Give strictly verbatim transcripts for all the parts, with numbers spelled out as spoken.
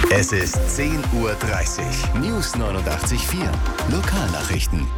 Es ist zehn Uhr dreißig. News neunundachtzig Komma vier. Lokalnachrichten.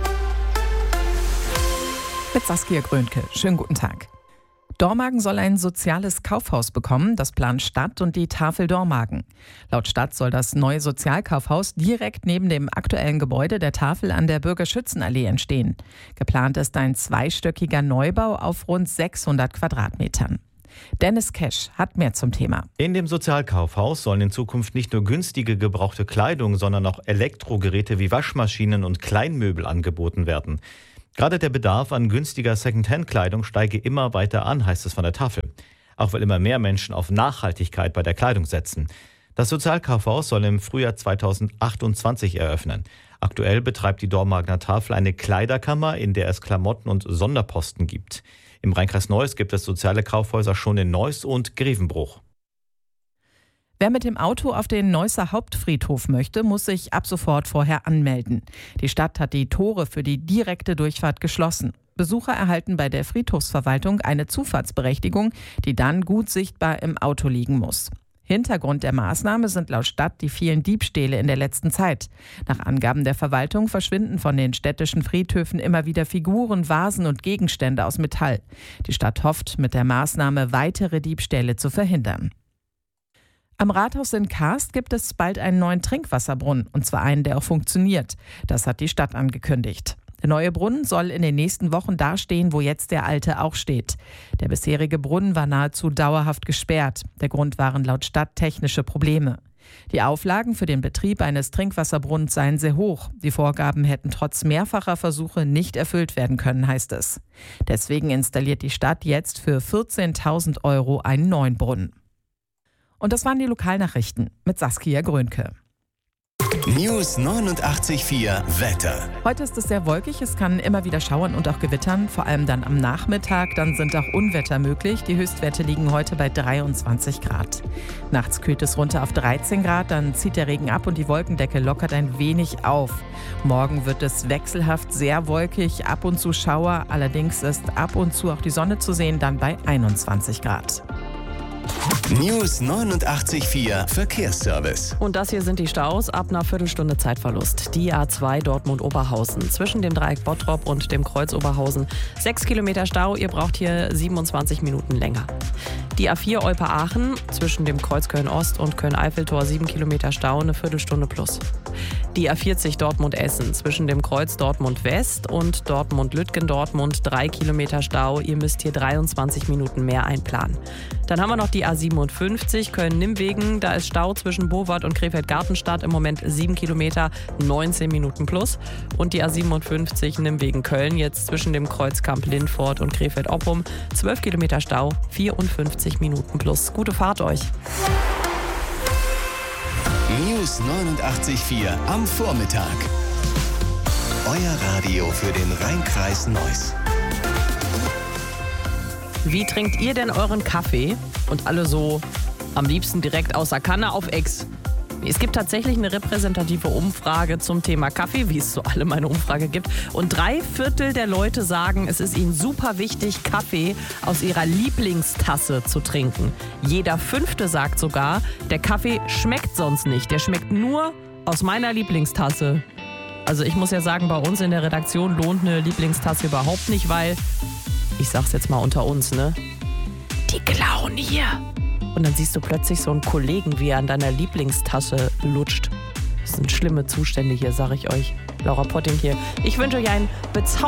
Mit Saskia Grönke. Schönen guten Tag. Dormagen soll ein soziales Kaufhaus bekommen, das plant Stadt und die Tafel Dormagen. Laut Stadt soll das neue Sozialkaufhaus direkt neben dem aktuellen Gebäude der Tafel an der Bürgerschützenallee entstehen. Geplant ist ein zweistöckiger Neubau auf rund sechshundert Quadratmetern. Dennis Kesch hat mehr zum Thema. In dem Sozialkaufhaus sollen in Zukunft nicht nur günstige gebrauchte Kleidung, sondern auch Elektrogeräte wie Waschmaschinen und Kleinmöbel angeboten werden. Gerade der Bedarf an günstiger Secondhand-Kleidung steige immer weiter an, heißt es von der Tafel. Auch weil immer mehr Menschen auf Nachhaltigkeit bei der Kleidung setzen. Das Sozialkaufhaus soll im Frühjahr zweitausendachtundzwanzig eröffnen. Aktuell betreibt die Dormagener Tafel eine Kleiderkammer, in der es Klamotten und Sonderposten gibt. Im Rheinkreis Neuss gibt es soziale Kaufhäuser schon in Neuss und Grevenbruch. Wer mit dem Auto auf den Neusser Hauptfriedhof möchte, muss sich ab sofort vorher anmelden. Die Stadt hat die Tore für die direkte Durchfahrt geschlossen. Besucher erhalten bei der Friedhofsverwaltung eine Zufahrtsberechtigung, die dann gut sichtbar im Auto liegen muss. Hintergrund der Maßnahme sind laut Stadt die vielen Diebstähle in der letzten Zeit. Nach Angaben der Verwaltung verschwinden von den städtischen Friedhöfen immer wieder Figuren, Vasen und Gegenstände aus Metall. Die Stadt hofft, mit der Maßnahme weitere Diebstähle zu verhindern. Am Rathaus in Karst gibt es bald einen neuen Trinkwasserbrunnen, und zwar einen, der auch funktioniert. Das hat die Stadt angekündigt. Der neue Brunnen soll in den nächsten Wochen da stehen, wo jetzt der alte auch steht. Der bisherige Brunnen war nahezu dauerhaft gesperrt. Der Grund waren laut Stadt technische Probleme. Die Auflagen für den Betrieb eines Trinkwasserbrunnens seien sehr hoch. Die Vorgaben hätten trotz mehrfacher Versuche nicht erfüllt werden können, heißt es. Deswegen installiert die Stadt jetzt für vierzehntausend Euro einen neuen Brunnen. Und das waren die Lokalnachrichten mit Saskia Grönke. News neunundachtzig Komma vier Wetter. Heute ist es sehr wolkig, es kann immer wieder schauern und auch gewittern, vor allem dann am Nachmittag. Dann sind auch Unwetter möglich. Die Höchstwerte liegen heute bei dreiundzwanzig Grad. Nachts kühlt es runter auf dreizehn Grad, dann zieht der Regen ab und die Wolkendecke lockert ein wenig auf. Morgen wird es wechselhaft sehr wolkig, ab und zu Schauer. Allerdings ist ab und zu auch die Sonne zu sehen, dann bei einundzwanzig Grad. News neunundachtzig Komma vier Verkehrsservice. Und das hier sind die Staus ab einer Viertelstunde Zeitverlust. Die A zwei Dortmund-Oberhausen zwischen dem Dreieck Bottrop und dem Kreuz Oberhausen. Sechs Kilometer Stau, ihr braucht hier siebenundzwanzig Minuten länger. Die A vier Olpe-Aachen zwischen dem Kreuz Köln-Ost und Köln-Eiffeltor, sieben Kilometer Stau, eine Viertelstunde plus. Die A vierzig Dortmund-Essen zwischen dem Kreuz Dortmund-West und Dortmund-Lütgendortmund, drei Kilometer Stau, ihr müsst hier dreiundzwanzig Minuten mehr einplanen. Dann haben wir noch die A siebenundfünfzig Köln-Nimmwegen, da ist Stau zwischen Bowart und Krefeld-Gartenstadt, im Moment sieben Kilometer, neunzehn Minuten plus. Und die A siebenundfünfzig Nimmwegen-Köln, jetzt zwischen dem Kreuzkamp Lindfort und Krefeld-Oppum, zwölf Kilometer Stau, vierundfünfzig Minuten plus. Gute Fahrt euch! News neunundachtzig Komma vier am Vormittag. Euer Radio für den Rheinkreis Neuss. Wie trinkt ihr denn euren Kaffee? Und alle so am liebsten direkt aus der Kanne auf Ex. Es gibt tatsächlich eine repräsentative Umfrage zum Thema Kaffee, wie es so alle meine Umfrage gibt. Und drei Viertel der Leute sagen, es ist ihnen super wichtig, Kaffee aus ihrer Lieblingstasse zu trinken. Jeder Fünfte sagt sogar, der Kaffee schmeckt sonst nicht. Der schmeckt nur aus meiner Lieblingstasse. Also ich muss ja sagen, bei uns in der Redaktion lohnt eine Lieblingstasse überhaupt nicht, weil, ich sag's jetzt mal unter uns, ne? Die klauen hier. Und dann siehst du plötzlich so einen Kollegen, wie er an deiner Lieblingstasse lutscht. Das sind schlimme Zustände hier, sag ich euch. Laura Potting hier. Ich wünsche euch einen bezaubernden